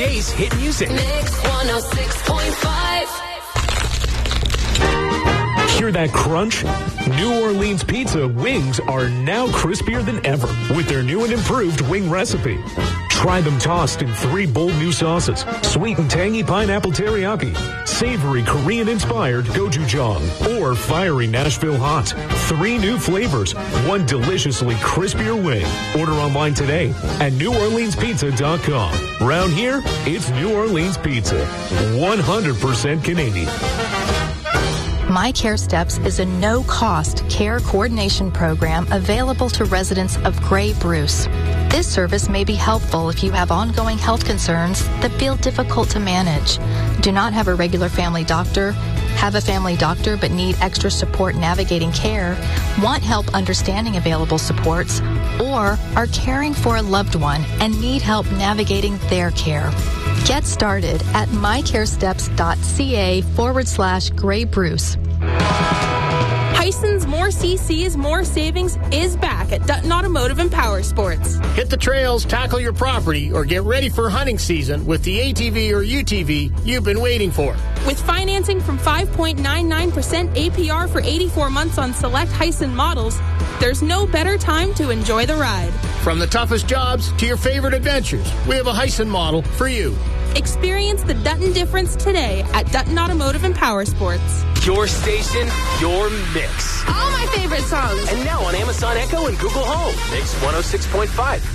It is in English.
today's hit music. Mix 106.5. Hear that crunch? New Orleans Pizza wings are now crispier than ever with their new and improved wing recipe. Try them tossed in 3 bold new sauces: sweet and tangy pineapple teriyaki, savory Korean-inspired gochujang, or fiery Nashville hot. 3 new flavors, 1 deliciously crispier wing. Order online today at NewOrleansPizza.com. Round here, it's New Orleans Pizza. 100% Canadian. My Care Steps is a no-cost care coordination program available to residents of Grey Bruce. This service may be helpful if you have ongoing health concerns that feel difficult to manage, do not have a regular family doctor, have a family doctor but need extra support navigating care, want help understanding available supports, or are caring for a loved one and need help navigating their care. Get started at mycaresteps.ca/Grey Bruce. Tyson's More CC's More Savings is back at Dutton Automotive and Power Sports. Hit the trails, tackle your property, or get ready for hunting season with the ATV or UTV you've been waiting for. With financing from 5.99% APR for 84 months on select Hyson models, there's no better time to enjoy the ride. From the toughest jobs to your favorite adventures, we have a Hyson model for you. Experience the Dutton difference today at Dutton Automotive and Power Sports. Your station, your mix. All my favorite songs. And now on Amazon Echo and Google Home. Mix 106.5.